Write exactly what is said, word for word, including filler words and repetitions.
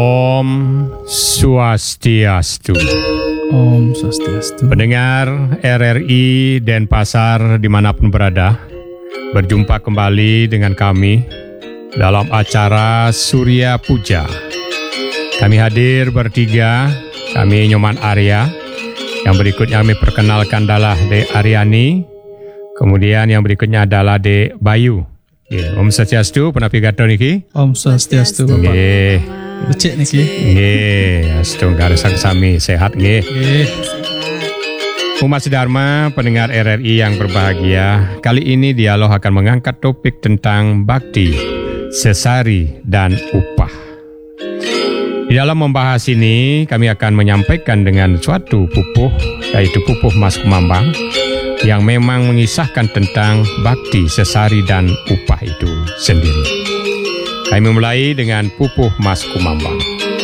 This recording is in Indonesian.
Om Swastiastu. Om Swastiastu. Pendengar R R I Denpasar dimanapun berada, berjumpa kembali dengan kami dalam acara Surya Puja. Kami hadir bertiga, kami Nyoman Arya. Yang berikutnya kami perkenalkan adalah De Aryani. Kemudian yang berikutnya adalah De Bayu. Yeah. Om Swastiastu, penapi gato niki. Om Swastiastu, Bapak. Yeah. Becik niki. Nggih, astu garesan sami sehat nggih. Nggih. Umat Dharma, pendengar R R I yang berbahagia, kali ini dialog akan mengangkat topik tentang bakti, sesari dan upah. Di dalam membahas ini, kami akan menyampaikan dengan suatu pupuh, yaitu pupuh Mas Kumambang, yang memang mengisahkan tentang bakti, sesari dan upah itu sendiri. Kami memulai dengan pupuh Mas Kumambang.